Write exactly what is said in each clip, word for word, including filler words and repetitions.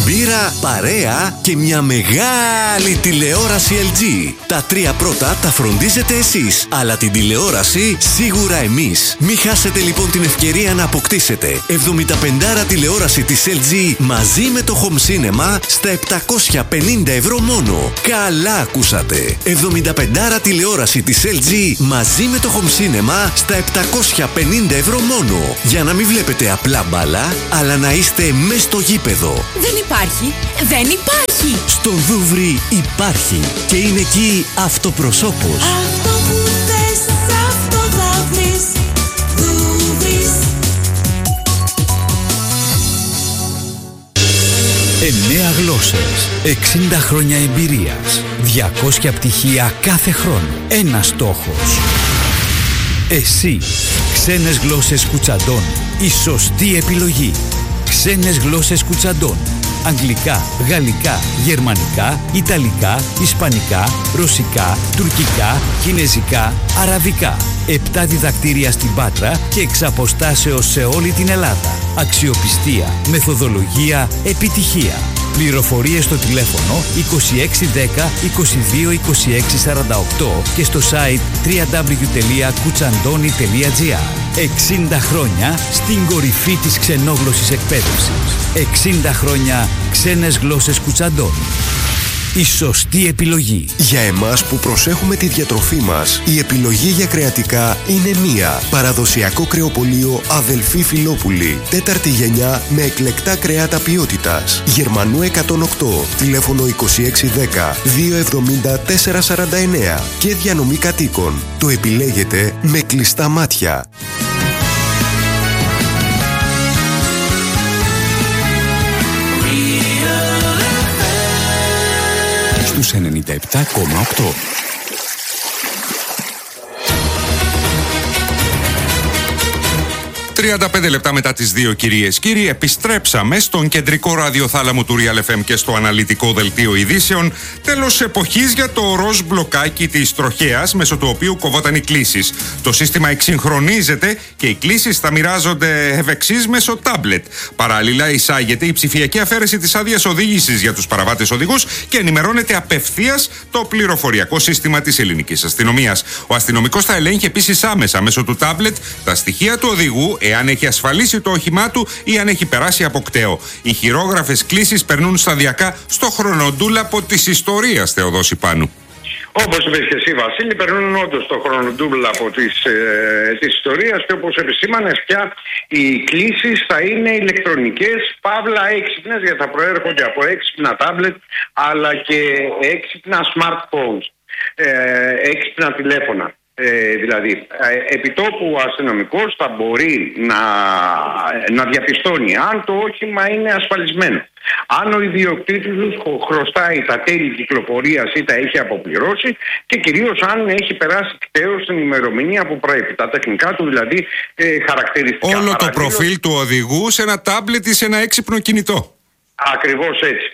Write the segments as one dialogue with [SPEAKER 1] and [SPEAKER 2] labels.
[SPEAKER 1] Μπύρα, παρέα και μια μεγάλη τηλεόραση ελ τζι. Τα τρία πρώτα τα φροντίζετε εσείς, αλλά την τηλεόραση σίγουρα εμείς. Μην χάσετε λοιπόν την ευκαιρία να αποκτήσετε εβδομήντα πέντε τηλεόραση της ελ τζι μαζί με το Home Cinema στα επτακόσια πενήντα ευρώ μόνο. Καλά ακούσατε! εβδομήντα πέντε τηλεόραση της ελ τζι μαζί με το Home Cinema στα επτακόσια πενήντα ευρώ μόνο. Για να μην βλέπετε απλά μπάλα, αλλά να είστε μες στο γήπεδο.
[SPEAKER 2] Δεν υπάρχει! Δεν υπάρχει!
[SPEAKER 1] Στον Δούβρι υπάρχει και είναι εκεί αυτοπροσώπος.
[SPEAKER 2] Αυτό που θες, αυτό θα βρεις. Δούβρις.
[SPEAKER 3] Εννέα γλώσσες, εξήντα χρόνια εμπειρίας, διακόσια πτυχία κάθε χρόνο. Ένας στόχος. Εσύ, ξένες γλώσσες Κουτσαντών, η σωστή επιλογή. Ξένες γλώσσες Κουτσαντών. Αγγλικά, γαλλικά, γερμανικά, ιταλικά, ισπανικά, ρωσικά, τουρκικά, κινεζικά, αραβικά. Επτά διδακτήρια στην Πάτρα και εξ αποστάσεως σε όλη την Ελλάδα. Αξιοπιστία, μεθοδολογία, επιτυχία. Πληροφορίες στο τηλέφωνο είκοσι έξι δέκα είκοσι δύο είκοσι έξι σαράντα οκτώ και στο site double-u double-u double-u τελεία κουτσαντώνη τελεία τζι άρ. εξήντα χρόνια στην κορυφή της ξενόγλωσσης εκπαίδευσης. εξήντα χρόνια ξένες γλώσσες Κουτσαντών. Η σωστή επιλογή.
[SPEAKER 1] Για εμάς που προσέχουμε τη διατροφή μας, η επιλογή για κρεατικά είναι μία. Παραδοσιακό κρεοπωλείο Αδελφή Φιλόπουλη. Τέταρτη γενιά με εκλεκτά κρεάτα ποιότητας. Γερμανού εκατόν οκτώ. Τηλέφωνο είκοσι έξι δέκα διακόσια εβδομήντα τέσσερα σαράντα εννέα. Και διανομή κατοίκων. Το επιλέγετε με κλειστά μάτια.
[SPEAKER 3] Στους ενενήντα επτά κόμμα οκτώ.
[SPEAKER 4] τριάντα πέντε λεπτά μετά τις δύο, κυρίες κύριοι, επιστρέψαμε στον κεντρικό ραδιοθάλαμο του Real εφ εμ και στο αναλυτικό δελτίο ειδήσεων. Τέλος εποχής για το ροζ μπλοκάκι της τροχέας, μέσω του οποίου κοβόταν οι κλήσεις. Το σύστημα εξυγχρονίζεται και οι κλήσεις θα μοιράζονται ευεξής μέσω τάμπλετ. Παράλληλα, εισάγεται η ψηφιακή αφαίρεση της άδειας οδήγησης για τους παραβάτες οδηγούς και ενημερώνεται απευθείας το πληροφοριακό σύστημα της ελληνικής αστυνομίας. Ο αστυνομικός θα ελέγχει επίσης άμεσα μέσω του τάμπλετ τα στοιχεία του οδηγού, αν έχει ασφαλίσει το όχημά του ή αν έχει περάσει από κταίο. Οι χειρόγραφες κλήσεις περνούν σταδιακά στο χρονοτούλαπο της ιστορίας, Θεοδόση Πάνου.
[SPEAKER 5] Όπως είπες και εσύ, Βασίλη, περνούν όντως το χρονοτούλαπο της, ε, της ιστορίας και όπως επισήμανες πια οι κλήσεις θα είναι ηλεκτρονικές, παύλα έξυπνες, γιατί θα προέρχονται από έξυπνα τάμπλετ αλλά και έξυπνα smartphones, ε, έξυπνα τηλέφωνα. Ε, δηλαδή, ε, επιτόπου ο αστυνομικός θα μπορεί να, να διαπιστώνει αν το όχημα είναι ασφαλισμένο, αν ο ιδιοκτήτης του χρωστάει τα τέλη κυκλοφορίας ή τα έχει αποπληρώσει και κυρίως αν έχει περάσει κταίος στην ημερομηνία που πρέπει. Τα τεχνικά του δηλαδή ε, χαρακτηριστικά.
[SPEAKER 4] Όλο το προφίλ του οδηγού σε ένα τάμπλετ ή σε ένα έξυπνο κινητό.
[SPEAKER 5] Ακριβώς έτσι.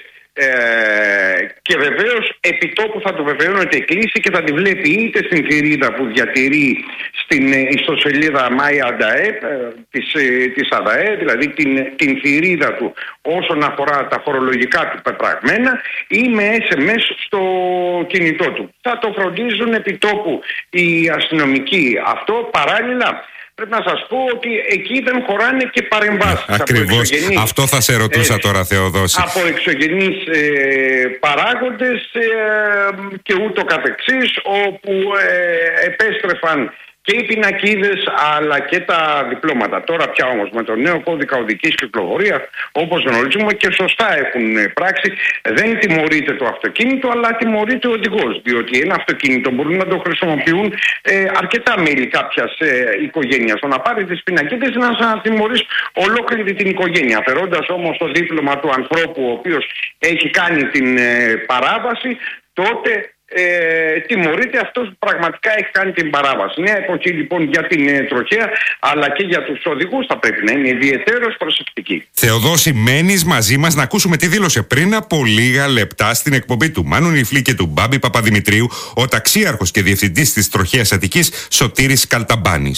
[SPEAKER 5] Ε, και βεβαίως επιτόπου θα το βεβαιώνεται η κλήση και θα τη βλέπει είτε στην θηρίδα που διατηρεί στην ιστοσελίδα MyAdaE της, της ΑΔΑΕ, δηλαδή την, την θηρίδα του όσον αφορά τα φορολογικά του πεπραγμένα, ή με ες εμ ες στο κινητό του. Θα το φροντίζουν επιτόπου οι αστυνομικοί αυτό. Παράλληλα, πρέπει να σας πω ότι εκεί δεν χωράνε και παρεμβάσεις.
[SPEAKER 4] Ακριβώς. Αυτό θα σε ρωτούσα ε, τώρα, Θεοδόση.
[SPEAKER 5] Από εξωγενείς ε, παράγοντες ε, και ούτω καθεξής, όπου ε, επέστρεφαν και οι πινακίδες αλλά και τα διπλώματα. Τώρα πια όμως με το νέο κώδικα οδικής κυκλοφορίας, όπως γνωρίζουμε και σωστά έχουν πράξει, δεν τιμωρείται το αυτοκίνητο αλλά τιμωρείται ο οδηγός. Διότι ένα αυτοκίνητο μπορούν να το χρησιμοποιούν ε, αρκετά μέλη κάποιας ε, οικογένειας. Το να πάρει τις πινακίδες είναι να τιμωρείς ολόκληρη την οικογένεια. Αφαιρώντας όμως το δίπλωμα του ανθρώπου ο οποίος έχει κάνει την ε, παράβαση, τότε Ε, τιμωρείται αυτός που πραγματικά έχει κάνει την παράβαση. Νέα εποχή λοιπόν για την ε, τροχέα αλλά και για τους οδηγούς θα πρέπει να είναι ιδιαιτέρως προσεκτικοί.
[SPEAKER 4] Θεοδόση, μένεις μαζί μας να ακούσουμε τι δήλωσε πριν από λίγα λεπτά στην εκπομπή του Μάνου Νιφλή και του Μπάμπη Παπαδημητρίου ο ταξίαρχος και διευθυντής της τροχέας Αττικής Σωτήρης Καλταμπάνης.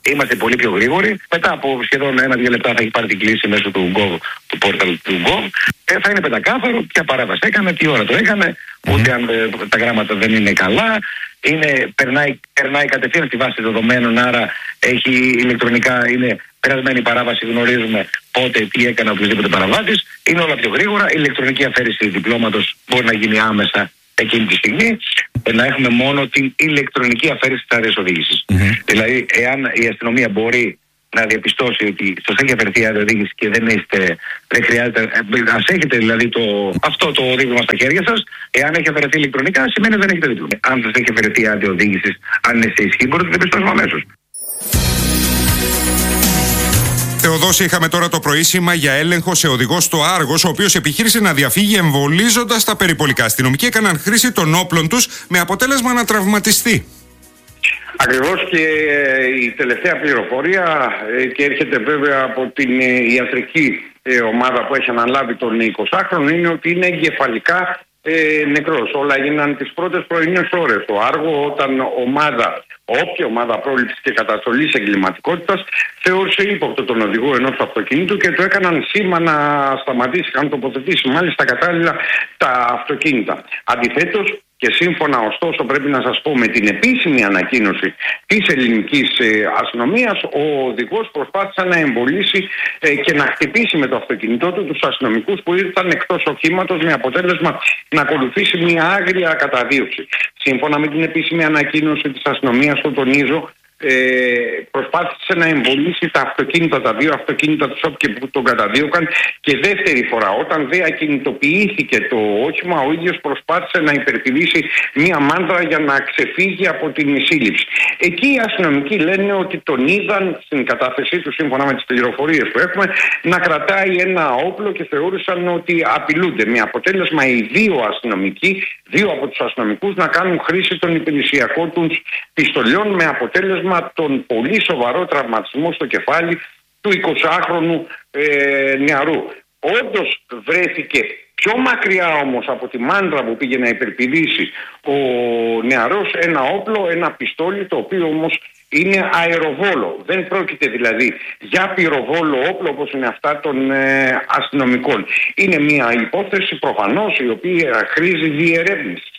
[SPEAKER 6] είμαστε πολύ πιο γρήγοροι. Μετά από σχεδόν ένα-δύο λεπτά θα έχει πάρει την κλίση μέσω του Gov, του portal του Gov. Ε, θα είναι πεντακάθαρο ποια παράβαση έκανε, τι ώρα το έκανε, mm. ούτε αν ε, τα γράμματα δεν είναι καλά. Είναι, περνάει, περνάει κατευθείαν στη βάση δεδομένων, άρα έχει ηλεκτρονικά, είναι περασμένη παράβαση, γνωρίζουμε πότε, τι έκανε οποιοδήποτε παραβάτης. Είναι όλα πιο γρήγορα. Η ηλεκτρονική αφαίρεση διπλώματος μπορεί να γίνει άμεσα εκείνη τη στιγμή. Να έχουμε μόνο την ηλεκτρονική αφαίρεση της άδειας οδήγησης. Mm-hmm. Δηλαδή, εάν η αστυνομία μπορεί να διαπιστώσει ότι σας έχει αφαιρεθεί η άδεια οδήγηση και δεν είστε, δεν χρειάζεται, ας έχετε δηλαδή το, αυτό το δίπλωμα στα χέρια σας, εάν έχει αφαιρεθεί ηλεκτρονικά, σημαίνει ότι δεν έχετε δίπλωμα. Αν σας έχει αφαιρεθεί η άδεια οδήγησης, αν είναι σε ισχύ, μπορείτε να διαπιστώσουμε αμέσως.
[SPEAKER 4] Θεοδόση, είχαμε τώρα το πρωί για έλεγχο σε οδηγό στο Άργος, ο οποίος επιχείρησε να διαφύγει εμβολίζοντας τα περιπολικά. Αστυνομικοί έκαναν χρήση των όπλων τους με αποτέλεσμα να τραυματιστεί.
[SPEAKER 5] Ακριβώς, και η τελευταία πληροφορία, και έρχεται βέβαια από την ιατρική ομάδα που έχει αναλάβει τον εικοσάχρονο, είναι ότι είναι εγκεφαλικά ε, νεκρός. Όλα έγιναν τις πρώτες πρωινές ώρες στο Άργο, όταν ομάδα, όποια ομάδα πρόληψης και καταστολής εγκληματικότητας θεώρησε ύποπτο τον οδηγό ενός αυτοκίνητου και το έκαναν σήμα να σταματήσει, είχαν τοποθετήσει μάλιστα κατάλληλα τα αυτοκίνητα. Αντιθέτως, και σύμφωνα ωστόσο πρέπει να σας πω με την επίσημη ανακοίνωση της ελληνικής ε, αστυνομίας, ο οδηγός προσπάθησε να εμβολήσει ε, και να χτυπήσει με το αυτοκίνητό του τους αστυνομικούς που ήρθαν εκτός οχήματος, με αποτέλεσμα να ακολουθήσει μια άγρια καταδίωξη. Σύμφωνα με την επίσημη ανακοίνωση της αστυνομίας, το τονίζω, Ε, προσπάθησε να εμβολήσει τα αυτοκίνητα, τα δύο αυτοκίνητα του ΣΟΠ και που τον καταδίωκαν, και δεύτερη φορά όταν δεν ακινητοποιήθηκε το όχημα, ο ίδιος προσπάθησε να υπερπηδήσει μία μάντρα για να ξεφύγει από την σύλληψη. Εκεί οι αστυνομικοί λένε ότι τον είδαν στην κατάθεσή του, σύμφωνα με τις πληροφορίες που έχουμε, να κρατάει ένα όπλο και θεώρησαν ότι απειλούνται. Με αποτέλεσμα οι δύο αστυνομικοί, δύο από τους αστυνομικούς να κάνουν χρήση των υπηρεσιακών τους πιστολιών, με αποτέλεσμα τον πολύ σοβαρό τραυματισμό στο κεφάλι του εικοσάχρονου ε, νεαρού. Όντως βρέθηκε πιο μακριά όμως από τη μάντρα που πήγε να υπερπηδήσει ο νεαρός ένα όπλο, ένα πιστόλι, το οποίο όμως είναι αεροβόλο. Δεν πρόκειται δηλαδή για πυροβόλο όπλο όπως είναι αυτά των ε, αστυνομικών. Είναι μια υπόθεση προφανώς η οποία χρήζει διερεύνηση.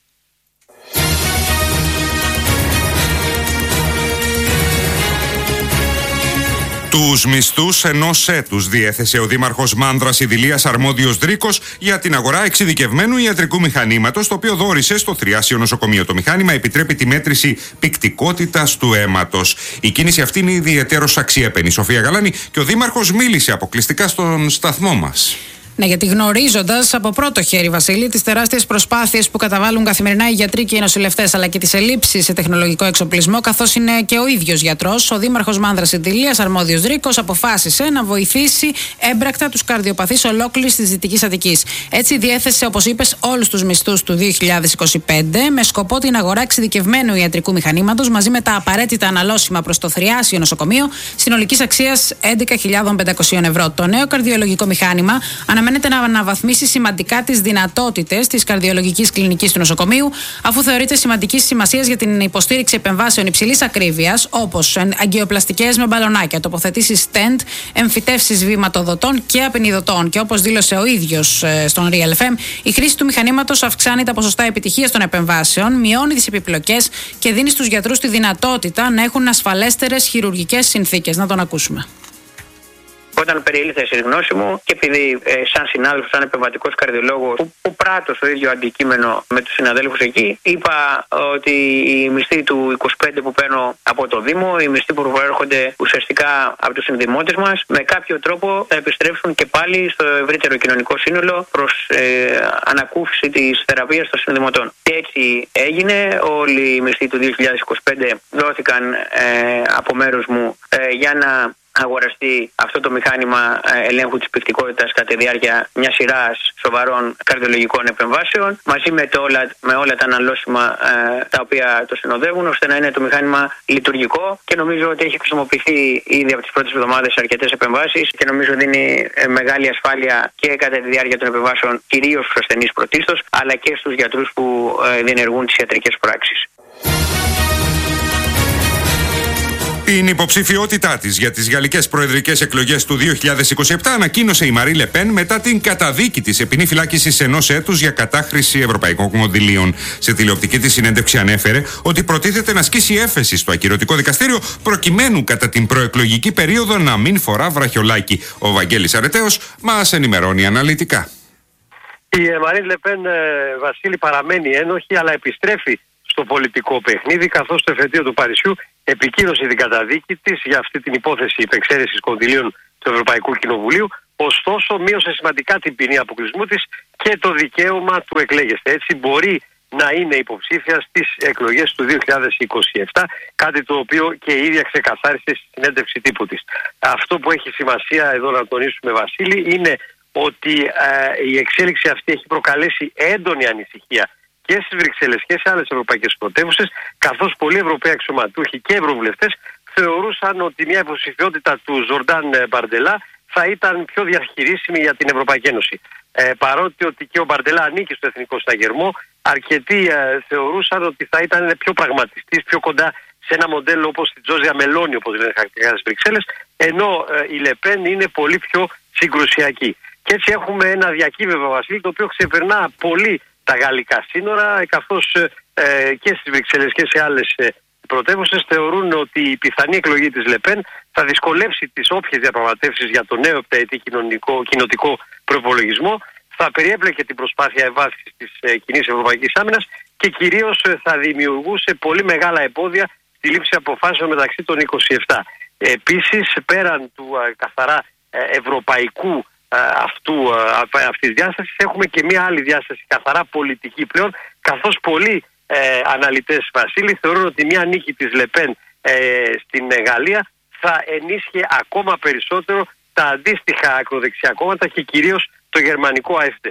[SPEAKER 4] Τους μισθούς ενός έτους διέθεσε ο Δήμαρχος Μάνδρας Ιδηλίας Αρμόδιος Δρίκος για την αγορά εξειδικευμένου ιατρικού μηχανήματος, το οποίο δώρισε στο Θριάσιο Νοσοκομείο. Το μηχάνημα επιτρέπει τη μέτρηση πυκτικότητας του αίματος. Η κίνηση αυτή είναι ιδιαιτέρως αξιέπαινη. Σοφία Γαλάνη, και ο Δήμαρχος μίλησε αποκλειστικά στον σταθμό μας.
[SPEAKER 7] Ναι, γιατί γνωρίζοντας από πρώτο χέρι, Βασίλη, τις τεράστιες προσπάθειες που καταβάλουν καθημερινά οι γιατροί και οι νοσηλευτές, αλλά και τις ελλείψεις σε τεχνολογικό εξοπλισμό, καθώς είναι και ο ίδιος γιατρός, ο Δήμαρχος Μάνδρας Ιδηλίας Αρμόδιος Δρίκος αποφάσισε να βοηθήσει έμπρακτα τους καρδιοπαθείς ολόκληρης της Δυτικής Αττικής. Έτσι, διέθεσε, όπως είπες, όλους τους μισθούς του δύο χιλιάδες είκοσι πέντε με σκοπό την αγορά εξειδικευμένου ιατρικού μηχανήματος μαζί με τα απαραίτητα αναλώσιμα προς το Θριάσιο Νοσοκομείο συνολικής αξίας έντεκα χιλιάδες πεντακόσια ευρώ. Το νέο καρδιολογικό μηχάνημα αναμένεται να αναβαθμίσει σημαντικά τις δυνατότητες της καρδιολογικής κλινικής του νοσοκομείου, αφού θεωρείται σημαντική σημασία για την υποστήριξη επεμβάσεων υψηλής ακρίβειας, όπως αγκιοπλαστικές με μπαλονάκια, τοποθετήσεις stent, εμφυτεύσεις βηματοδοτών και απενιδωτών. Και όπως δήλωσε ο ίδιος στον Real εφ εμ, η χρήση του μηχανήματος αυξάνει τα ποσοστά επιτυχίας των επεμβάσεων, μειώνει τις επιπλοκές και δίνει στους γιατρούς τη δυνατότητα να έχουν ασφαλέστερες χειρουργικές συνθήκες. Να τον ακούσουμε.
[SPEAKER 8] Όταν περιήλθε στη γνώση μου και επειδή ε, σαν συνάδελφος, σαν επεμβατικός καρδιολόγος που, που πράττω στο ίδιο αντικείμενο με τους συναδέλφους εκεί, είπα ότι οι μισθοί του είκοσι πέντε που παίρνω από το Δήμο, οι μισθοί που προέρχονται ουσιαστικά από τους συνδημότες μας, με κάποιο τρόπο θα επιστρέψουν και πάλι στο ευρύτερο κοινωνικό σύνολο προς ε, ανακούφιση της θεραπείας των συνδημοτών. Και έτσι έγινε. Όλοι οι μισθοί του δύο χιλιάδες είκοσι πέντε δόθηκαν ε, από μέρους μου ε, για να αγοραστεί αυτό το μηχάνημα ελέγχου της πυκτικότητας κατά τη διάρκεια μιας σειράς σοβαρών καρδιολογικών επεμβάσεων, μαζί με, το όλα, με όλα τα αναλώσιμα ε, τα οποία το συνοδεύουν, ώστε να είναι το μηχάνημα λειτουργικό, και νομίζω ότι έχει χρησιμοποιηθεί ήδη από τις πρώτες εβδομάδες σε αρκετές επεμβάσεις και νομίζω δίνει μεγάλη ασφάλεια και κατά τη διάρκεια των επεμβάσεων, κυρίως στους ασθενείς πρωτίστως, αλλά και στους γιατρούς που ε, διενεργούν τις ιατρικές πράξεις.
[SPEAKER 4] Την υποψηφιότητά της για τις γαλλικές προεδρικές εκλογές του δύο χιλιάδες είκοσι επτά ανακοίνωσε η Μαρί Λεπέν μετά την καταδίκη της σε ποινή φυλάκισης ενός έτους για κατάχρηση ευρωπαϊκών κονδυλίων. Σε τηλεοπτική της συνέντευξη ανέφερε ότι προτίθεται να ασκήσει έφεση στο ακυρωτικό δικαστήριο προκειμένου κατά την προεκλογική περίοδο να μην φορά βραχιολάκι. Ο Βαγγέλης Αρετέος μας ενημερώνει αναλυτικά.
[SPEAKER 9] Η Μαρί Λεπέν, Βασίλη, παραμένει ένοχη, αλλά επιστρέφει στο πολιτικό παιχνίδι, καθώς το εφετείο του Παρισιού επικύρωσε την καταδίκη της για αυτή την υπόθεση υπεξαίρεσης κονδυλίων του Ευρωπαϊκού Κοινοβουλίου. Ωστόσο, μείωσε σημαντικά την ποινή αποκλεισμού της και το δικαίωμα του εκλέγεστε. Έτσι, μπορεί να είναι υποψήφια στις εκλογές του δύο χιλιάδες είκοσι επτά, κάτι το οποίο και η ίδια ξεκαθάρισε στη συνέντευξη τύπου της. Αυτό που έχει σημασία εδώ να τονίσουμε, Βασίλη, είναι ότι ε, η εξέλιξη αυτή έχει προκαλέσει έντονη ανησυχία και στις Βρυξέλλες και σε άλλες ευρωπαϊκές πρωτεύουσες, καθώς πολλοί Ευρωπαίοι αξιωματούχοι και ευρωβουλευτές θεωρούσαν ότι μια υποψηφιότητα του Ζορντάν Μπαρντελά θα ήταν πιο διαχειρίσιμη για την Ευρωπαϊκή Ένωση. Ε, παρότι ότι και ο Μπαρντελά ανήκει στο Εθνικό Συναγερμό, αρκετοί ε, θεωρούσαν ότι θα ήταν πιο πραγματιστής, πιο κοντά σε ένα μοντέλο όπως την Τζόζια Μελώνη, όπως λένε χαρακτηριστικά στις Βρυξέλλες, ενώ ε, η Λεπέν είναι πολύ πιο συγκρουσιακή. Και έτσι έχουμε ένα διακύβευμα, Βασίλη, το οποίο ξεπερνά πολύ τα γαλλικά σύνορα, καθώς ε, και στις Βρυξέλλες και σε άλλες ε, πρωτεύουσες θεωρούν ότι η πιθανή εκλογή της Λεπέν θα δυσκολεύσει τις όποιες διαπραγματεύσεις για το νέο επταετή κοινοτικό προπολογισμό, θα περιέπλεκε την προσπάθεια ευάθυνσης της ε, κοινής ευρωπαϊκής άμυνας και κυρίως ε, θα δημιουργούσε πολύ μεγάλα εμπόδια στη λήψη αποφάσεων μεταξύ των είκοσι επτά. Επίσης, πέραν του ε, καθαρά ε, ευρωπαϊκού αυτού, αυτής της διάστασης, έχουμε και μια άλλη διάσταση καθαρά πολιτική πλέον, καθώς πολλοί ε, αναλυτές, Βασίλη, θεωρούν ότι μια νίκη της Λεπέν ε, στην Γαλλία θα ενίσχυε ακόμα περισσότερο τα αντίστοιχα ακροδεξιά κόμματα και κυρίως το γερμανικό AfD.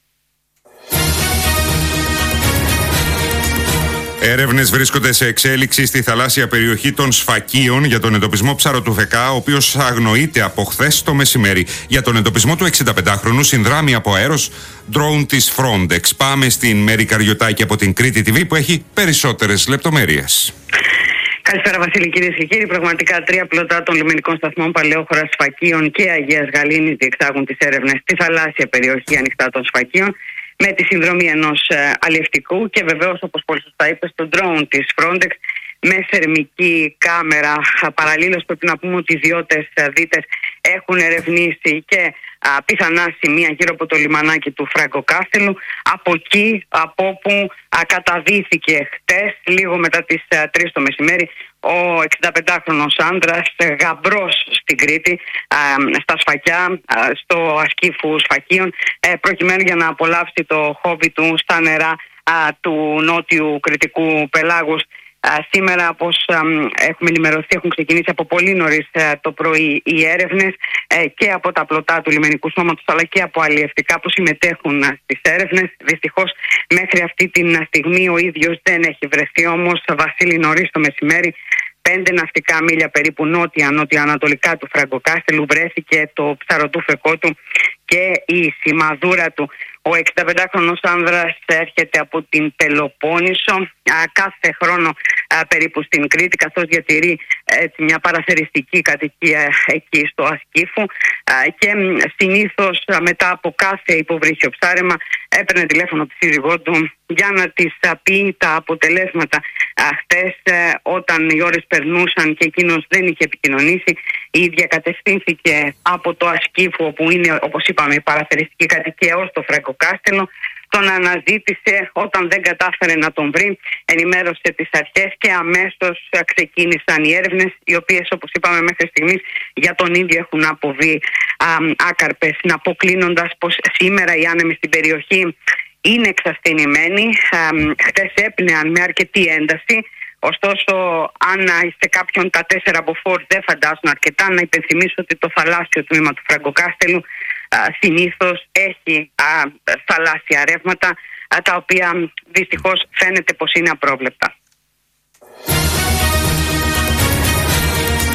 [SPEAKER 4] Έρευνες βρίσκονται σε εξέλιξη στη θαλάσσια περιοχή των Σφακίων για τον εντοπισμό ψαροτουφεκά, ο οποίος αγνοείται από χθες το μεσημέρι. Για τον εντοπισμό του εξηνταπεντάχρονου συνδράμει από αέρος drone της Frontex. Πάμε στην Μέρη Καριωτάκη από την Κρήτη τι βι που έχει περισσότερες λεπτομέρειες.
[SPEAKER 10] Καλησπέρα, Βασίλη, κυρίες και κύριοι. Πραγματικά, τρία πλωτά των λιμενικών σταθμών Παλαιόχωρας, Σφακίων και Αγίας Γαλήνης διεξάγουν τις έρευνες στη θαλάσσια περιοχή ανοιχτά των Σφακίων, με τη συνδρομή ενός ε, αλλιευτικού και βεβαίως, όπως πολύ σωστά είπε, στο drone της Frontex με θερμική κάμερα. Παραλλήλως πρέπει να πούμε ότι οι ιδιώτες δίτες έχουν ερευνήσει και α, πιθανά σημεία γύρω από το λιμανάκι του Φραγκοκάστελου, από εκεί από όπου α, καταδύθηκε χτες λίγο μετά τις α, τρεις το μεσημέρι ο εξηνταπεντάχρονος άντρας γαμπρός στην Κρήτη, α, στα Σφακιά, α, στο ασκήφου Σφακίων, ε, προκειμένου για να απολαύσει το χόμπι του στα νερά α, του νότιου κρητικού πελάγους. Σήμερα, όπως έχουμε ενημερωθεί, έχουν ξεκινήσει από πολύ νωρίς το πρωί οι έρευνες και από τα πλωτά του λιμενικού σώματος, αλλά και από αλλιευτικά που συμμετέχουν στις έρευνες. Δυστυχώς, μέχρι αυτή τη στιγμή ο ίδιος δεν έχει βρεθεί, όμως, Βασίλη, νωρίς το μεσημέρι, πέντε ναυτικά μίλια περίπου νότια-νότια-ανατολικά του Φραγκοκάστελου, βρέθηκε το ψαροτούφεκό του και η σημαδούρα του. Ο εξηνταπεντάχρονος άνδρας έρχεται από την Πελοπόννησο α, κάθε χρόνο α, περίπου στην Κρήτη, καθώς διατηρεί έτσι, μια παραθεριστική κατοικία εκεί στο Ασκήφου α, και συνήθως α, μετά από κάθε υποβρύχιο ψάρεμα έπαιρνε τηλέφωνο τη σύζυγό του για να της α, πει τα αποτελέσματα. Α, χτες α, όταν οι ώρες περνούσαν και εκείνος δεν είχε επικοινωνήσει, η ίδια κατευθύνθηκε από το Ασκήφου, όπου είναι, όπως είπαμε, η παραθεριστική κατοικία, ως το Φραγκοκάστελο. Τον αναζήτησε, όταν δεν κατάφερε να τον βρει, ενημέρωσε τις αρχές και αμέσως ξεκίνησαν οι έρευνες, οι οποίες, όπως είπαμε, μέχρι στιγμής για τον ίδιο έχουν αποβεί α, άκαρπες. Να πω κλείνοντας πως σήμερα οι άνεμοι στην περιοχή είναι εξασθενημένοι. Χτες έπνεαν με αρκετή ένταση. Ωστόσο, αν σε κάποιον τα τέσσερα μποφόρ δεν φαντάζουν αρκετά, να υπενθυμίσω ότι το θαλάσσιο τμήμα του Φραγκοκάστελου συνήθως έχει α, θαλάσσια ρεύματα, α, τα οποία δυστυχώς φαίνεται πως είναι απρόβλεπτα.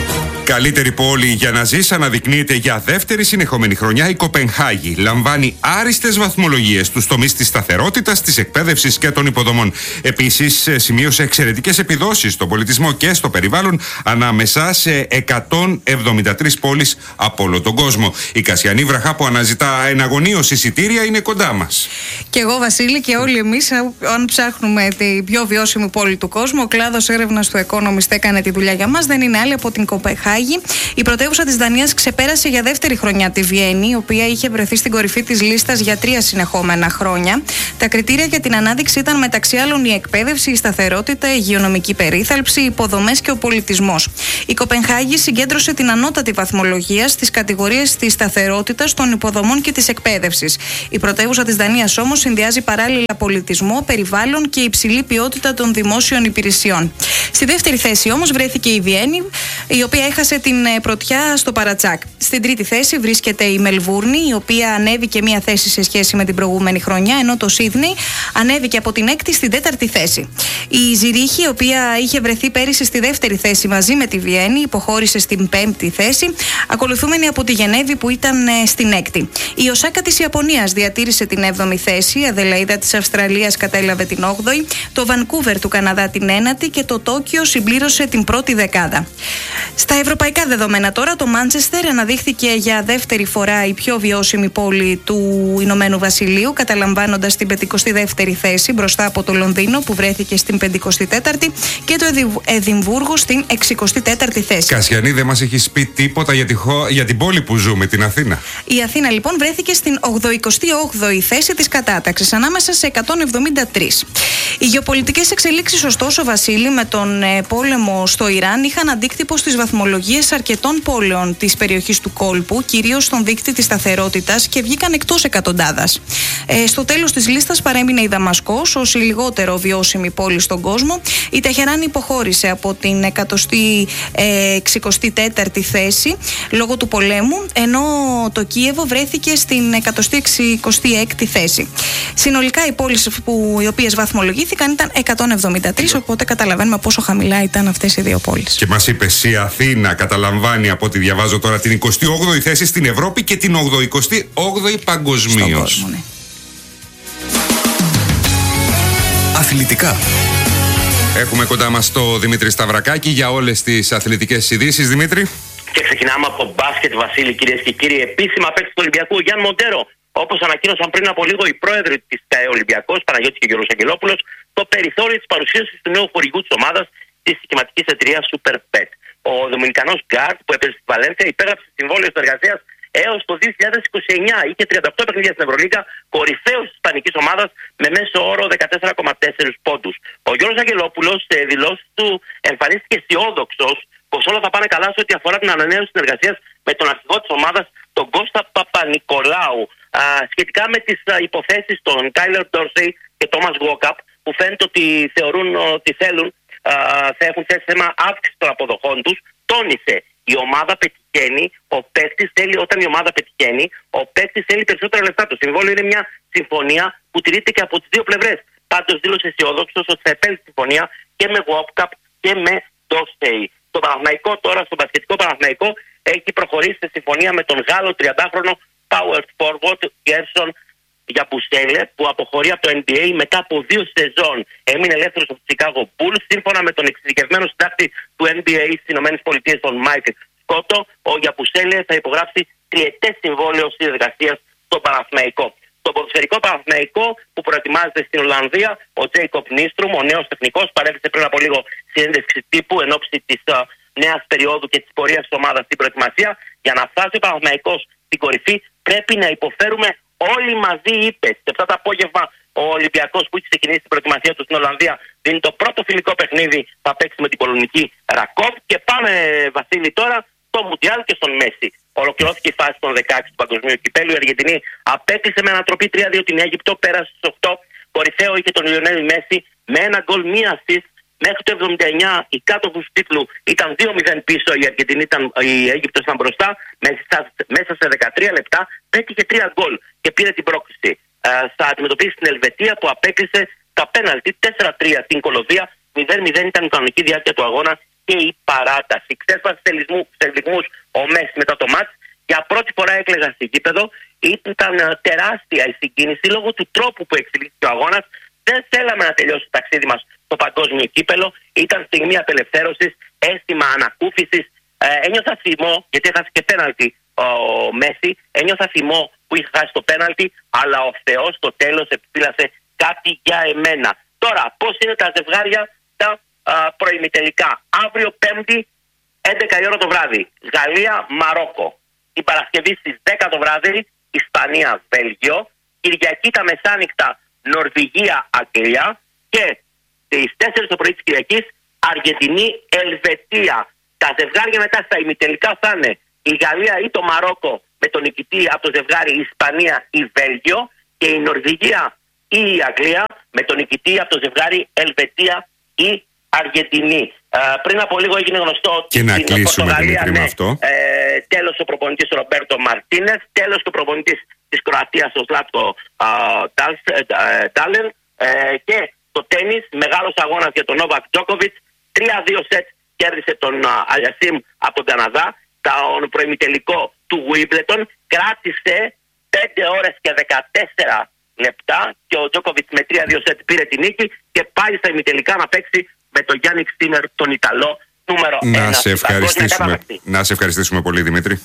[SPEAKER 4] Καλύτερη πόλη για να ζεις αναδεικνύεται για δεύτερη συνεχόμενη χρονιά η Κοπενχάγη. Λαμβάνει άριστες βαθμολογίες στους τομείς της σταθερότητας, της εκπαίδευσης και των υποδομών. Επίσης, σημείωσε εξαιρετικές επιδόσεις στον πολιτισμό και στο περιβάλλον ανάμεσα σε εκατόν εβδομήντα τρεις πόλεις από όλο τον κόσμο. Η Κασιανή Βραχά, που αναζητά εναγωνίως εισιτήρια, είναι κοντά μας.
[SPEAKER 11] Και εγώ, Βασίλη, και όλοι εμείς, αν ψάχνουμε την πιο βιώσιμη πόλη του κόσμου, ο κλάδος έρευνας του Economist έκανε τη δουλειά για μας. Δεν είναι άλλη από την Κοπενχάγη. Η πρωτεύουσα της Δανίας ξεπέρασε για δεύτερη χρονιά τη Βιέννη, η οποία είχε βρεθεί στην κορυφή της λίστας για τρία συνεχόμενα χρόνια. Τα κριτήρια για την ανάδειξη ήταν μεταξύ άλλων η εκπαίδευση, η σταθερότητα, η υγειονομική περίθαλψη, οι υποδομές και ο πολιτισμός. Η Κοπενχάγη συγκέντρωσε την ανώτατη βαθμολογία στις κατηγορίες της σταθερότητας, των υποδομών και της εκπαίδευσης. Η πρωτεύουσα της Δανίας όμως συνδυάζει παράλληλα πολιτισμό, περιβάλλον και υψηλή ποιότητα των δημόσιων υπηρεσιών. Στη δεύτερη θέση όμως βρέθηκε η Βιέννη, η οποία έχασε την πρωτιά στο παρατσάκ. Στην τρίτη θέση βρίσκεται η Μελβούρνη, η οποία ανέβηκε μία θέση σε σχέση με την προηγούμενη χρονιά, ενώ το Σίδνεϊ ανέβηκε από την έκτη στην τέταρτη θέση. Η Ζηρίχη, η οποία είχε βρεθεί πέρυσι στη δεύτερη θέση μαζί με τη Βιέννη, υποχώρησε στην πέμπτη θέση, ακολουθούμενη από τη Γενέβη που ήταν στην έκτη. Η Οσάκα της Ιαπωνίας διατήρησε την έβδομη θέση, η Αδελαΐδα της Αυστραλίας κατέλαβε την όγδοη, το Βανκούβερ του Καναδά την ένατη και το Τόκιο συμπλήρωσε την πρώτη δεκάδα. Στα ευρωπαϊκά δεδομένα τώρα, το Μάντσεστερ αναδείχθηκε για δεύτερη φορά η πιο βιώσιμη πόλη του Ηνωμένου Βασιλείου, καταλαμβάνοντας την πενηκοστή δεύτερη θέση μπροστά από το Λονδίνο που βρέθηκε στην πενηκοστή τέταρτη και το Εδιμβούργο στην εξηκοστή τέταρτη θέση.
[SPEAKER 4] Κασιανή, δεν μας έχεις πει τίποτα για, τη χω... για την πόλη που ζούμε, την Αθήνα.
[SPEAKER 11] Η Αθήνα λοιπόν βρέθηκε στην ογδοηκοστή όγδοη θέση της κατάταξης ανάμεσα σε εκατόν εβδομήντα τρεις. Οι γεωπολιτικές εξελίξεις, ωστόσο, Βασίλη, με τον ε, πόλεμο στο Ιράν είχαν αντίκτυπο στις βαθμολογίες αρκετών πόλεων της περιοχής του κόλπου, κυρίως στον δείκτη της σταθερότητας, και βγήκαν εκτός εκατοντάδας. Ε, στο τέλος της λίστας παρέμεινε η Δαμασκός ως η λιγότερο βιώσιμη πόλη στον κόσμο. Η Τεχεράνη υποχώρησε από την εκατοστή εξηκοστή τέταρτη θέση λόγω του πολέμου, ενώ το Κίεβο βρέθηκε στην εκατοστή εξηκοστή έκτη θέση. Συνολικά οι πόλεις που, οι οποίες βαθμολογήθηκαν ήταν εκατόν εβδομήντα τρεις, οπότε καταλαβαίνουμε πόσο χαμηλά ήταν αυτές οι δύο πόλεις.
[SPEAKER 4] Και μας είπες, η Αθήνα καταλαμβάνει, από ό,τι διαβάζω τώρα, την εικοστή όγδοη θέση στην Ευρώπη και την ογδοηκοστή όγδοη παγκοσμίως.
[SPEAKER 11] Ναι.
[SPEAKER 1] Αθλητικά.
[SPEAKER 4] Έχουμε κοντά μας το Δημήτρη Σταυρακάκη για όλες τις αθλητικές ειδήσεις. Δημήτρη.
[SPEAKER 12] Και ξεκινάμε από μπάσκετ, Βασίλη, κυρίες και κύριοι. Επίσημα παίκτη του Ολυμπιακού, ο Γιάννη Μοντέρο. Όπως ανακοίνωσαν πριν από λίγο οι πρόεδροι της ΚΑΕ Ολυμπιακός, Παναγιώτης και Γιώργος Αγγελόπουλος, το περιθώριο της παρουσίασης του νέου χορηγού της ομάδας της στοιχηματικής εταιρείας Superpet. Ο Δομινικανός Γκάρτ, που έπαιζε στη Βαλένθια, υπέγραψε συμβόλαιο συνεργασίας έως το δύο χιλιάδες είκοσι εννιά. Είχε τριάντα οκτώ παιχνίδια στην Ευρωλίγκα, κορυφαίος της ισπανικής ομάδας με μέσο όρο δεκατέσσερα κόμμα τέσσερα πόντους. Ο Γιώργος Αγγελόπουλος σε δηλώσεις του εμφανίστηκε αισιόδοξος πως όλα θα πάνε καλά σε ό,τι αφορά την ανανέωση συνεργασίας με τον αρχηγό της ομάδας, τον Κώστα Παπα-Νικολάου. Α, σχετικά με τις α, υποθέσεις των Κάιλερ Ντόρσεϊ και Τόμας Γουόκαπ, που φαίνεται ότι θεωρούν ότι θέλουν, α, θα έχουν θέσει θέμα αύξηση των αποδοχών τους, τόνισε η ομάδα πετυχαίνει, ο παίκτης θέλει, όταν η ομάδα πετυχαίνει, ο παίκτης θέλει περισσότερα λεφτά. Το συμβόλαιο είναι μια συμφωνία που τηρείται και από τις δύο πλευρές. Πάντως δήλωσε αισιόδοξος ότι θα επέλθει συμφωνία και με Γουόκαπ και με Ντόρσεϊ. Το Παναθηναϊκό τώρα, στο μπασκετικό Παναθηναϊκό, έχει προχωρήσει σε συμφωνία με τον Γάλλο τριαντάχρονο power forward Γκέρσον Γιαμπουσέλε, που αποχωρεί από το N B A μετά από δύο σεζόν. Έμεινε ελεύθερος από το Chicago Bulls. Σύμφωνα με τον εξειδικευμένο συντάκτη του N B A στις ΗΠΑ, τον Μάικλ Σκότο, ο Γιαμπουσέλε θα υπογράψει τριετές συμβόλαιο συνεργασίας στον Παναθηναϊκό. Το ποδοσφαιρικό Παναθηναϊκό, που προετοιμάζεται στην Ολλανδία, ο Τζέικοπ Νίστρουμ, ο νέος τεχνικός, παρέδειξε πριν από λίγο συνέντευξη τύπου εν ώψη της uh, νέας περίοδου και της πορείας της ομάδας στην προετοιμασία. Για να φτάσει ο Παναθηναϊκός στην κορυφή, πρέπει να υποφέρουμε όλοι μαζί, είπε. Και αυτά το απόγευμα ο Ολυμπιακός, που έχει ξεκινήσει την προετοιμασία του στην Ολλανδία, δίνει το πρώτο φιλικό παιχνίδι, θα παίξει με την πολωνική Ρακόβ. Και πάμε, Βασίλη, τώρα στο Μουντιάλ και στον Μέση. Ολοκληρώθηκε η φάση των δεκαέξι του Παγκοσμίου Κυπέλλου. Η Αργεντινή απέκλεισε με ανατροπή τρία δύο την Αίγυπτο, πέρασε στους οκτώ. Κορυφαίο είχε τον Λιονέλ Μέση με ένα γκολ, μία assist. Μέχρι το εβδομήντα εννιά οι κάτοχους του τίτλου ήταν δύο μηδέν πίσω, η, Αργεντινή ήταν, η Αίγυπτος ήταν μπροστά. Μέσα σε δεκατρία λεπτά πέτυχε τρία γκολ και πήρε την πρόκληση. Ε, θα αντιμετωπίσει την Ελβετία, που απέκλεισε τα πέναλτι τέσσερα τρία την Κολοβία. μηδέν μηδέν ήταν η κανονική διάρκεια του αγώνα και η παράταση. Ξέσπασε σε λιγμούς ο Μέση μετά το μάτς. Για πρώτη φορά έκλαιγα στο γήπεδο. Ήταν τεράστια η συγκίνηση λόγω του τρόπου που εξελίχθηκε ο αγώνας. Δεν θέλαμε να τελειώσει το ταξίδι μας στο παγκόσμιο κύπελο. Ήταν στιγμή απελευθέρωσης, αίσθημα ανακούφισης. Ε, ένιωθα θυμό, γιατί έχασε και πέναλτι ο Μέση. Ένιωθα θυμό που είχε χάσει το πέναλτι, αλλά ο Θεός στο τέλος επιφύλασε κάτι για εμένα. Τώρα, πώς είναι τα ζευγάρια τα προημιτελικά? Αύριο Πέμπτη, έντεκα η ώρα το βράδυ, Γαλλία-Μαρόκο. Την Παρασκευή στις δέκα το βράδυ, Ισπανία-Βέλγιο. Κυριακή τα μεσάνυχτα, Νορβηγία-Αγγλία. Και στις τέσσερις το πρωί της Κυριακής, Αργεντινή-Ελβετία. Τα ζευγάρια μετά στα ημιτελικά θα είναι η Γαλλία ή το Μαρόκο με τον νικητή από το ζευγάρι Ισπανία ή Βέλγιο, και η Νορβηγία ή η Αγγλία με τον νικητή από το ζευγάρι Ελβετία ή Αργεντινή. Ε, πριν από λίγο έγινε γνωστό ότι
[SPEAKER 4] και να
[SPEAKER 12] στην
[SPEAKER 4] κλείσουμε,
[SPEAKER 12] Πορτογαλία,
[SPEAKER 4] Δημήτρη,
[SPEAKER 12] ναι,
[SPEAKER 4] με αυτό.
[SPEAKER 12] Ε, τέλος ο προπονητής Ρομπέρτο Μαρτίνεθ, τέλος ο προπονητής της Κροατίας ο Σλάτκο Ντάλεν, ε, και το τένις, μεγάλος αγώνας για τον Νόβακ Τζόκοβιτς. τρία δύο σετ κέρδισε τον Αλιασίμ από τον Καναδά. Τον προημιτελικό του Wimbledon κράτησε πέντε ώρες και δεκατέσσερα λεπτά και ο Τζόκοβιτς με τρία δύο σετ πήρε τη νίκη και πάλι στα ημιτελικά να παίξει με τον Γιάννικ Στίνερ, τον Ιταλό, νούμερο
[SPEAKER 4] να
[SPEAKER 12] ένα.
[SPEAKER 4] Σε ευχαριστήσουμε. Να σε ευχαριστήσουμε πολύ, Δημήτρη.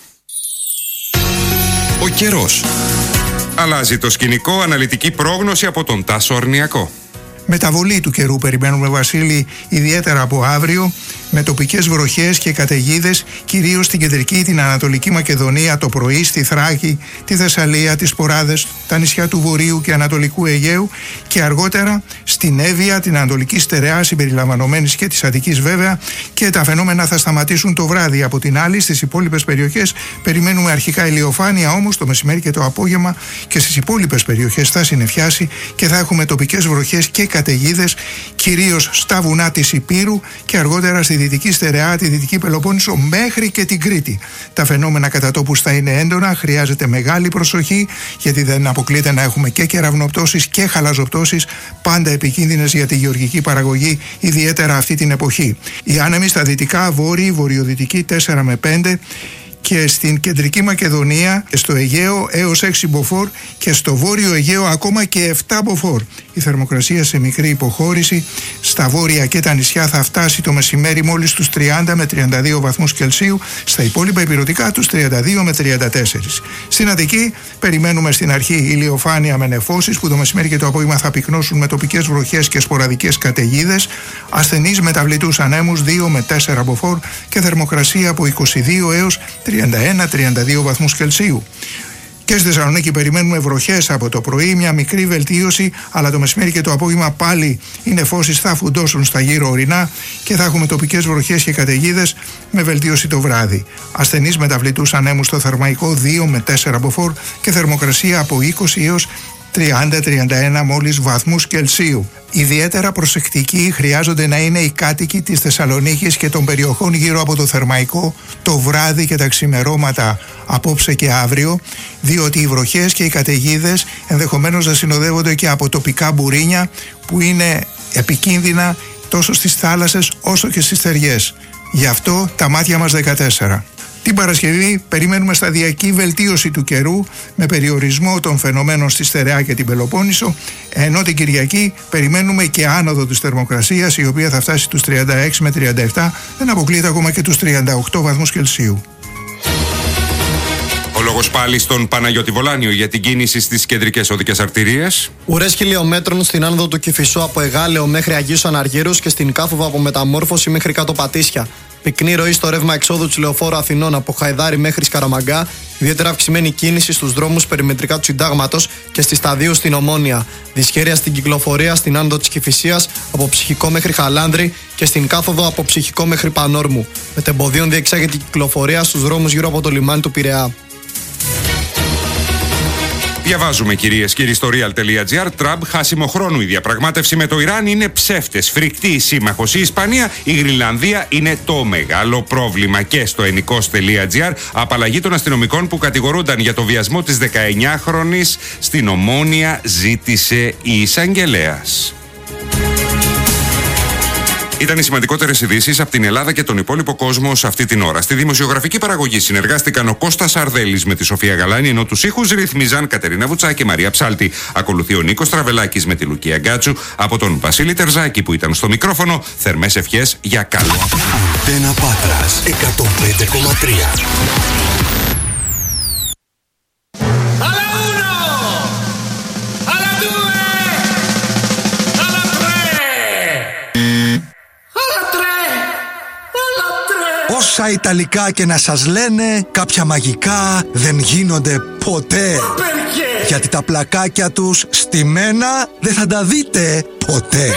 [SPEAKER 4] Ο καιρός. Αλλάζει το σκηνικό, αναλυτική πρόγνωση από τον Τάσο Ορνιακό.
[SPEAKER 13] Μεταβολή του καιρού περιμένουμε, Βασίλη, ιδιαίτερα από αύριο, με τοπικές βροχές και καταιγίδες, κυρίως στην κεντρική, την Ανατολική Μακεδονία το πρωί, στη Θράκη, τη Θεσσαλία, τις Ποράδες, τα νησιά του Βορείου και Ανατολικού Αιγαίου, και αργότερα στην Εύβοια, την Ανατολική Στερεά συμπεριλαμβανομένης και της Αττικής βέβαια, και τα φαινόμενα θα σταματήσουν το βράδυ. Από την άλλη, στις υπόλοιπες περιοχές περιμένουμε αρχικά ηλιοφάνεια, όμως το μεσημέρι και το απόγευμα και στις υπόλοιπες περιοχές θα συννεφιάσει και θα έχουμε τοπικές βροχές και καταιγίδες, κυρίως στα βουνά της Ηπείρου και αργότερα στη Δυτική Στερεά, τη Δυτική Πελοπόννησο μέχρι και την Κρήτη. Τα φαινόμενα κατά τόπους θα είναι έντονα, χρειάζεται μεγάλη προσοχή, γιατί δεν αποκλείεται να έχουμε και κεραυνοπτώσεις και χαλαζοπτώσεις, πάντα επικίνδυνες για τη γεωργική παραγωγή, ιδιαίτερα αυτή την εποχή. Οι άνεμοι στα δυτικά, βόρειοι, βορειοδυτικοί τέσσερα με πέντε, και στην κεντρική Μακεδονία, στο Αιγαίο έως έξι μποφόρ και στο βόρειο Αιγαίο ακόμα και επτά μποφόρ. Η θερμοκρασία σε μικρή υποχώρηση στα βόρεια και τα νησιά θα φτάσει το μεσημέρι μόλις τους τριάντα με τριάντα δύο βαθμούς Κελσίου, στα υπόλοιπα ηπειρωτικά τους τριάντα δύο με τριάντα τέσσερα. Στην Αττική περιμένουμε στην αρχή ηλιοφάνεια με νεφώσεις που το μεσημέρι και το απόγευμα θα πυκνώσουν με τοπικές βροχές και σποραδικές καταιγίδες, ασθενείς μεταβλητούς ανέμους δύο με τέσσερα μποφόρ και θερμοκρασία από είκοσι δύο έως τριάντα ένα με τριάντα δύο βαθμούς Κελσίου. Και στη Θεσσαλονίκη περιμένουμε βροχές από το πρωί, μια μικρή βελτίωση, αλλά το μεσημέρι και το απόγευμα πάλι οι νεφώσεις θα φουντώσουν στα γύρω ορεινά και θα έχουμε τοπικές βροχές και καταιγίδες με βελτίωση το βράδυ. Ασθενείς μεταβλητούς ανέμους στο Θερμαϊκό δύο με τέσσερα μποφόρ και θερμοκρασία από είκοσι έως τριάντα με τριάντα ένα μόλις βαθμούς Κελσίου. Ιδιαίτερα προσεκτικοί χρειάζονται να είναι οι κάτοικοι της Θεσσαλονίκης και των περιοχών γύρω από το Θερμαϊκό το βράδυ και τα ξημερώματα απόψε και αύριο, διότι οι βροχές και οι καταιγίδες ενδεχομένως να συνοδεύονται και από τοπικά μπουρίνια που είναι επικίνδυνα τόσο στις θάλασσες όσο και στις θεριές. Γι' αυτό τα μάτια μας δεκατέσσερα. Την Παρασκευή περιμένουμε σταδιακή βελτίωση του καιρού με περιορισμό των φαινομένων στη Στερεά και την Πελοπόννησο, ενώ την Κυριακή περιμένουμε και άνοδο της θερμοκρασίας, η οποία θα φτάσει στους τριάντα έξι με τριάντα επτά, δεν αποκλείεται ακόμα και τους τριάντα οκτώ βαθμούς Κελσίου.
[SPEAKER 4] Ο λόγος πάλι στον Παναγιώτη Βολάνιο για την κίνηση στις κεντρικές οδικές αρτηρίες.
[SPEAKER 14] Ουρές χιλιόμετρων στην άνοδο του Κηφισού από Εγάλεο μέχρι Αγίους Αναργύρους και στην Κάφοβα από Μεταμόρφωση μέχρι κάτω Πατήσια. Πυκνή ροή στο ρεύμα εξόδου του Λεωφόρου Αθηνών από Χαϊδάρι μέχρι Σκαραμαγκά. Ιδιαίτερα αυξημένη κίνηση στους δρόμους περιμετρικά του Συντάγματος και στη Σταδίου στην Ομόνια. Δυσχέρεια στην κυκλοφορία στην άνοδο της Κηφισίας από Ψυχικό μέχρι Χαλάνδρη και στην κάθοδο από Ψυχικό μέχρι Πανόρμου. Μετεμποδίων διεξάγεται η κυκλοφορία στους δρόμους γύρω από το λιμάνι του Πειραιά.
[SPEAKER 4] Διαβάζουμε, κυρίες και κύριοι, στο real.gr. Τραμπ, χάσιμο χρόνου. Η διαπραγμάτευση με το Ιράν είναι ψεύτες. Φρικτή η σύμμαχος η Ισπανία. Η Γρυλανδία είναι το μεγάλο πρόβλημα. Και στο ενικός.gr. Απαλλαγή των αστυνομικών που κατηγορούνταν για το βιασμό της δεκαεννιάχρονης στην Ομόνια ζήτησε η εισαγγελέας. Ήταν οι σημαντικότερες ειδήσεις από την Ελλάδα και τον υπόλοιπο κόσμο σε αυτή την ώρα. Στη δημοσιογραφική παραγωγή συνεργάστηκαν ο Κώστας Αρδέλης με τη Σοφία Γαλάνη, ενώ τους ήχους ρυθμίζαν Κατερίνα Βουτσά και Μαρία Ψάλτη. Ακολουθεί ο Νίκος Τραβελάκης με τη Λουκία Γκάτσου. Από τον Βασίλη Τερζάκη που ήταν στο μικρόφωνο, θερμές ευχές για καλό.
[SPEAKER 1] Αντένα Πάτρας εκατόν πέντε κόμμα τρία.
[SPEAKER 15] Όσα Ιταλικά και να σας λένε, κάποια μαγικά δεν γίνονται ποτέ. Γιατί τα πλακάκια τους στημένα δεν θα τα δείτε ποτέ.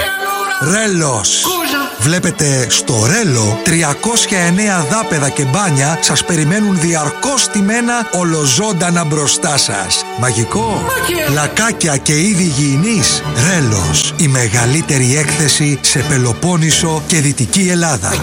[SPEAKER 15] Ρέλος. Βλέπετε, στο Ρέλο τριακόσια εννέα δάπεδα και μπάνια σας περιμένουν διαρκώς στημένα ολοζώντανα μπροστά σας. Μαγικό. Πλακάκια και είδη υγιεινής. Ρέλος. Η μεγαλύτερη έκθεση σε Πελοπόννησο και Δυτική Ελλάδα.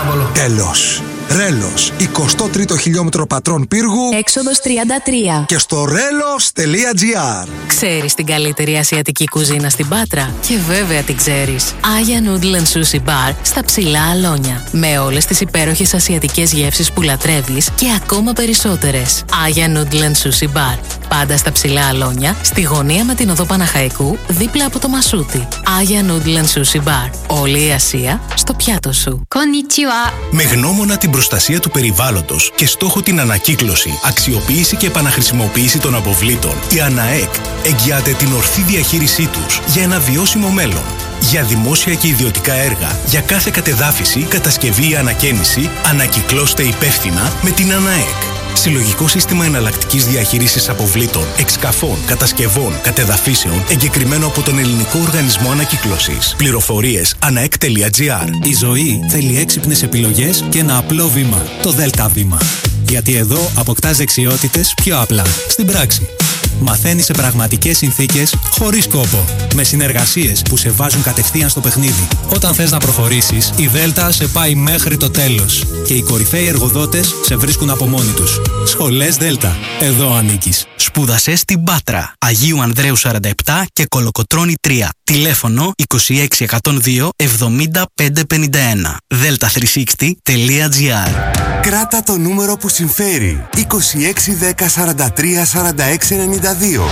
[SPEAKER 15] Τέλος. Ρέλος, εικοστό τρίτο χιλιόμετρο Πατρών Πύργου,
[SPEAKER 2] έξοδος τριάντα τρία.
[SPEAKER 15] Και στο ρέλος τελεία τζι άρ.
[SPEAKER 16] Ξέρεις την καλύτερη ασιατική κουζίνα στην Πάτρα? Και βέβαια την ξέρεις. Aya Noodle and Sushi Bar στα Ψηλά Αλόνια. Με όλες τις υπέροχες ασιατικές γεύσεις που λατρεύεις και ακόμα περισσότερες. Aya Noodle and Sushi Bar. Πάντα στα Ψηλά Αλόνια, στη γωνία με την οδό Παναχαϊκού, δίπλα από το Μασούτι. Aya Noodle and Sushi Bar. Όλη η Ασία στο πιάτο σου.
[SPEAKER 17] Konnichiwa. Με γνώμονα την προστασία του περιβάλλοντος και στόχο την ανακύκλωση, αξιοποίηση και επαναχρησιμοποίηση των αποβλήτων, η ΑΝΑΕΚ εγγυάται την ορθή διαχείρισή τους για ένα βιώσιμο μέλλον. Για δημόσια και ιδιωτικά έργα, για κάθε κατεδάφιση, κατασκευή ή ανακαίνιση, ανακυκλώστε υπεύθυνα με την ΑΝΑΕΚ. Συλλογικό σύστημα εναλλακτικής διαχείρισης αποβλήτων, εξκαφών, κατασκευών, κατεδαφίσεων, εγκεκριμένο από τον Ελληνικό Οργανισμό Ανακύκλωσης. Πληροφορίες αναεκ τελεία τζι άρ.
[SPEAKER 18] Η ζωή θέλει έξυπνες επιλογές και ένα απλό βήμα. Το ΔΕΛΤΑ βήμα. Γιατί εδώ αποκτάς δεξιότητες πιο απλά, στην πράξη. Μαθαίνεις σε πραγματικές συνθήκες, χωρίς κόπο. Με συνεργασίες που σε βάζουν κατευθείαν στο παιχνίδι. Όταν θες να προχωρήσεις, η Δέλτα σε πάει μέχρι το τέλος. Και οι κορυφαίοι εργοδότες σε βρίσκουν από μόνοι τους. Σχολές Δέλτα. Εδώ ανήκεις.
[SPEAKER 19] Σπούδασε στην Πάτρα. Αγίου Ανδρέου σαράντα επτά και Κολοκοτρώνη τρία. Τηλέφωνο είκοσι έξι εκατόν δύο εβδομήντα πέντε πενήντα ένα. δέλτα τριακόσια εξήντα τελεία τζι άρ.
[SPEAKER 1] Κράτα το νούμερο που συμφέρει. είκοσι έξι δέκα σαράντα τρία σαράντα έξι ενενήντα δύο.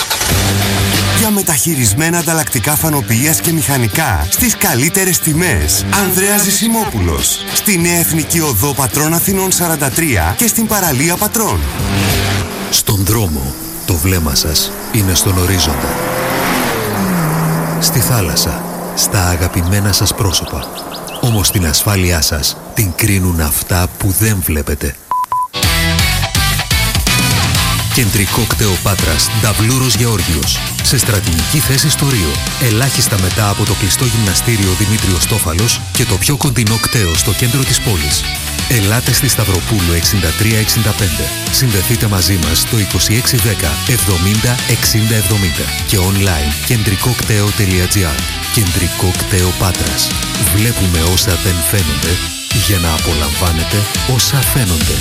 [SPEAKER 1] Για μεταχειρισμένα ανταλλακτικά φανοποιίας και μηχανικά στις καλύτερες τιμές. Ανδρέας Ζησιμόπουλος. Στη Νέα Εθνική Οδό Πατρών Αθηνών σαράντα τρία και στην παραλία Πατρών.
[SPEAKER 20] Στον δρόμο, το βλέμμα σας είναι στον ορίζοντα. Στη θάλασσα, στα αγαπημένα σας πρόσωπα. Όμως την ασφάλειά σας την κρίνουν αυτά που δεν βλέπετε. Κεντρικό κτέο Πάτρας, Νταβλούρος Γεώργιος. Σε στρατηγική θέση στο Ρίο. Ελάχιστα μετά από το κλειστό γυμναστήριο Δημήτριος Τόφαλος και το πιο κοντινό κτέο στο κέντρο της πόλης. Ελάτε στη Σταυροπούλου εξήντα τρία εξήντα πέντε. Συνδεθείτε μαζί μας στο είκοσι έξι δέκα εβδομήντα εξήντα εβδομήντα και online κεντρικό κτέο τελεία τζι άρ. Κεντρικό κτέο Πάτρας. Βλέπουμε όσα δεν φαίνονται για να απολαμβάνετε όσα φαίνονται.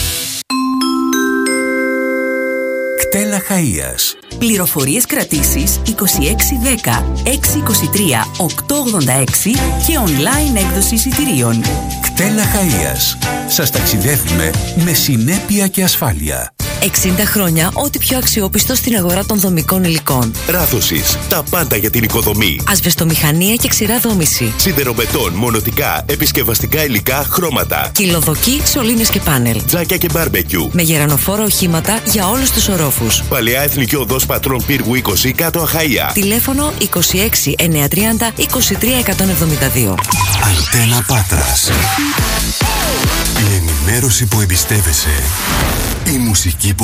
[SPEAKER 21] Κτέλα Χαΐας.
[SPEAKER 22] Πληροφορίες κρατήσεις είκοσι έξι δέκα έξι είκοσι τρία οκτώ ογδόντα έξι και online έκδοση εισιτηρίων.
[SPEAKER 21] Κτέλα Χαΐας. Σας ταξιδεύουμε με συνέπεια και ασφάλεια.
[SPEAKER 22] εξήντα χρόνια ό,τι πιο αξιόπιστο στην αγορά των δομικών υλικών.
[SPEAKER 23] Ράθωσης. Τα πάντα για την οικοδομή.
[SPEAKER 22] Ασβεστομηχανία και ξηρά δόμηση.
[SPEAKER 23] Σιδεροβετόν, μονοτικά, επισκευαστικά υλικά, χρώματα.
[SPEAKER 22] Κυλοδοκή, σωλήνες και πάνελ.
[SPEAKER 23] Τζάκια και μπάρμπεκιου.
[SPEAKER 22] Με γερανοφόρα οχήματα για όλους τους ορόφους.
[SPEAKER 23] Παλαιά Εθνική Οδός Πατρών Πύργου είκοσι κάτω Αχαΐα.
[SPEAKER 22] Τηλέφωνο είκοσι έξι εννιακόσια τριάντα είκοσι τρία εκατόν εβδομήντα δύο.
[SPEAKER 1] Αντένα Πάτρας. Η ενημέρωση που εμπιστεύεσαι. Η μουσική που